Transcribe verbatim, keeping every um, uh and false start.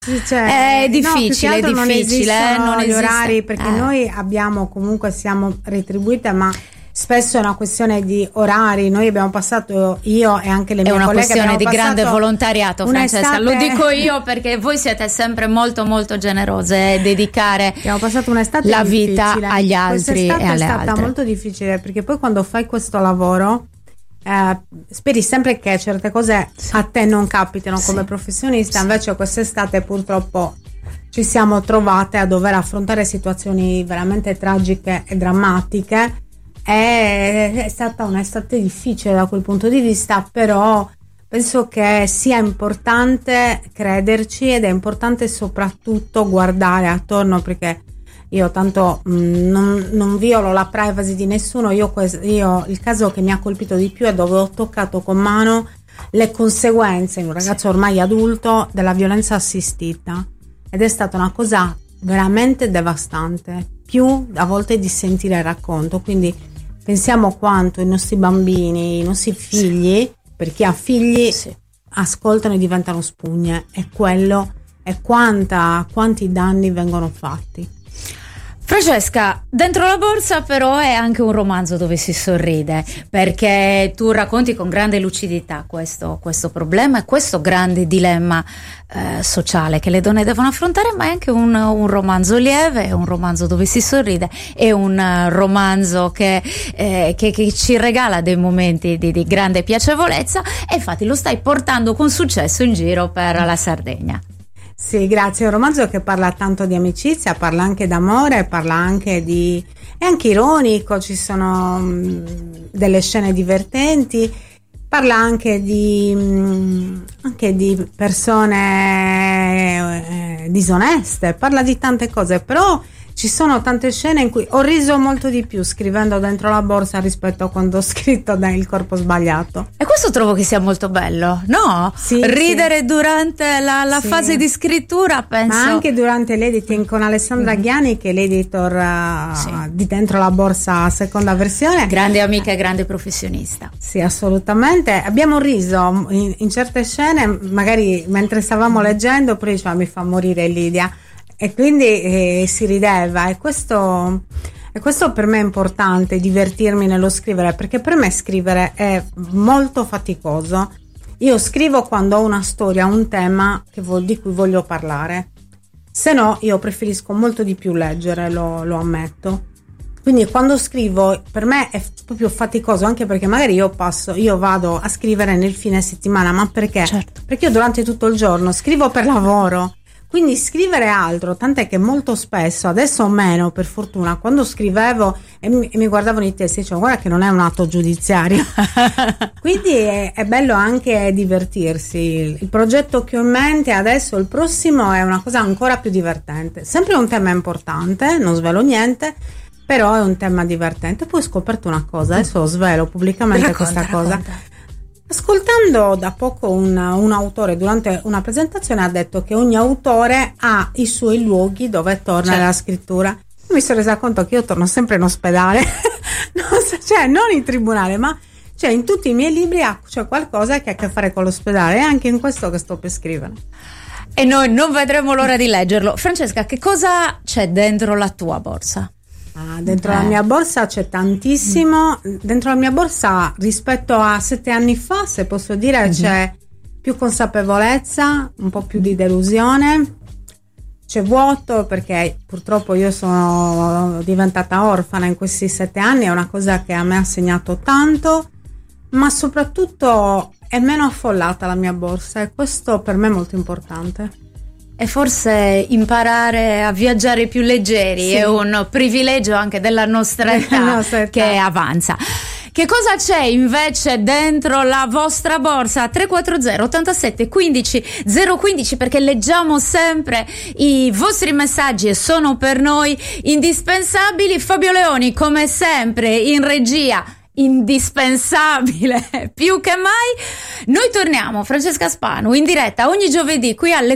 Cioè, è difficile, no, è non difficile, non gli esiste. orari, perché eh. noi abbiamo comunque siamo retribuite, ma spesso è una questione di orari. Noi abbiamo passato, io e anche le mie è una colleghe, questione di grande volontariato, Francesca, lo dico io perché voi siete sempre molto molto generose e dedicare abbiamo passato un'estate la difficile. vita agli altri e alle altre. È stata altre. molto difficile, perché poi quando fai questo lavoro eh, speri sempre che certe cose sì. a te non capitano sì. come professionista, sì. invece quest'estate purtroppo ci siamo trovate a dover affrontare situazioni veramente tragiche e drammatiche. È stata un'estate difficile da quel punto di vista, però penso che sia importante crederci ed è importante soprattutto guardare attorno, perché io tanto mh, non, non violo la privacy di nessuno. Io, io il caso che mi ha colpito di più è dove ho toccato con mano le conseguenze in un ragazzo ormai adulto della violenza assistita, ed è stata una cosa veramente devastante, più a volte di sentire il racconto. Quindi pensiamo quanto i nostri bambini, i nostri figli, sì. per chi ha figli, sì. ascoltano e diventano spugne, e quello è quanta, quanti danni vengono fatti. Francesca, Dentro la borsa però è anche un romanzo dove si sorride, perché tu racconti con grande lucidità questo, questo problema e questo grande dilemma eh, sociale che le donne devono affrontare, ma è anche un, un romanzo lieve, è un romanzo dove si sorride, è un uh, romanzo che, eh, che, che ci regala dei momenti di, di grande piacevolezza, e infatti lo stai portando con successo in giro per la Sardegna. Sì, grazie. È un romanzo che parla tanto di amicizia, parla anche d'amore, parla anche di... è anche ironico, ci sono mh, delle scene divertenti, parla anche di mh, anche di persone eh, disoneste, parla di tante cose, però ci sono tante scene in cui ho riso molto di più scrivendo Dentro la borsa rispetto a quando ho scritto Il corpo sbagliato. E questo trovo che sia molto bello, no? Sì, ridere sì. durante la, la sì. fase di scrittura, penso. Ma anche durante l'editing con Alessandra mm. Ghiani, che è l'editor uh, sì. di Dentro la borsa seconda versione. Grande amica e grande professionista. Sì, assolutamente. Abbiamo riso in, in certe scene, magari mentre stavamo leggendo, poi diceva mi fa morire Lidia. E quindi eh, si rideva, e questo, e questo per me è importante, divertirmi nello scrivere, perché per me scrivere è molto faticoso. Io scrivo quando ho una storia, un tema che vo- di cui voglio parlare, se no io preferisco molto di più leggere, lo, lo ammetto. Quindi quando scrivo per me è proprio faticoso, anche perché magari io passo, io vado a scrivere nel fine settimana, ma perché? Certo. Perché io durante tutto il giorno scrivo per lavoro. Quindi scrivere altro, tant'è che molto spesso, adesso meno per fortuna, quando scrivevo e mi, e mi guardavano i testi, dicevo guarda che non è un atto giudiziario. Quindi è, è bello anche divertirsi. Il, il progetto che ho in mente adesso, il prossimo, è una cosa ancora più divertente. Sempre un tema importante, non svelo niente, però è un tema divertente. Poi ho scoperto una cosa, adesso svelo pubblicamente racconta, questa cosa. Racconta. Ascoltando da poco un, un autore durante una presentazione ha detto che ogni autore ha i suoi luoghi dove torna certo. la scrittura. Io mi sono resa conto che io torno sempre in ospedale, non so, cioè non in tribunale, ma cioè in tutti i miei libri c'è qualcosa che ha a che fare con l'ospedale, e anche in questo che sto per scrivere. E noi non vedremo l'ora di leggerlo. Francesca, che cosa c'è dentro la tua borsa? Ah, dentro eh. la mia borsa c'è tantissimo. Dentro la mia borsa, rispetto a sette anni fa, se posso dire, mm-hmm. c'è più consapevolezza, un po' più di delusione, c'è vuoto, perché purtroppo io sono diventata orfana in questi sette anni, è una cosa che a me ha segnato tanto, ma soprattutto è meno affollata la mia borsa, e questo per me è molto importante. E forse imparare a viaggiare più leggeri sì. è un privilegio anche della nostra età, nostra età che avanza. Che cosa c'è invece dentro la vostra borsa? tre quattro zero ottantasette quindici zero quindici, perché leggiamo sempre i vostri messaggi e sono per noi indispensabili. Fabio Leoni, come sempre, in regia, indispensabile più che mai. Noi torniamo, Francesca Spanu, in diretta ogni giovedì qui alle